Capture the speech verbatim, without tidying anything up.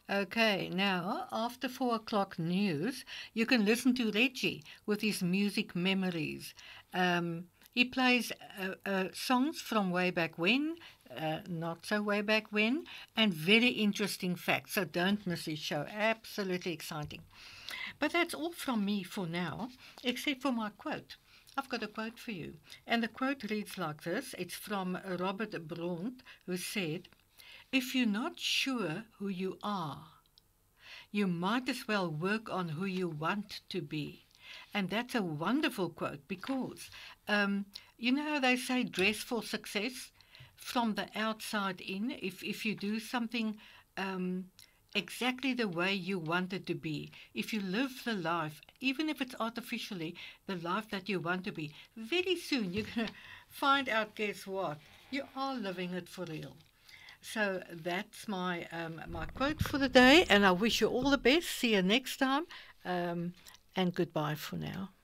Okay, now after four o'clock news, you can listen to Reggie with his music memories. Um, he plays uh, uh, songs from way back when, uh, not so way back when, and very interesting facts. So don't miss his show. Absolutely exciting. But that's all from me for now, except for my quote. I've got a quote for you. And the quote reads like this. It's from Robert Bront, who said, "If you're not sure who you are, you might as well work on who you want to be." And that's a wonderful quote because, um, you know how they say dress for success from the outside in? If, if you do something um, exactly the way you want it to be, if you live the life, even if it's artificially, the life that you want to be, very soon you're going to find out, guess what? You are living it for real. So that's my um, my quote for the day, and I wish you all the best. See you next time, um, and goodbye for now.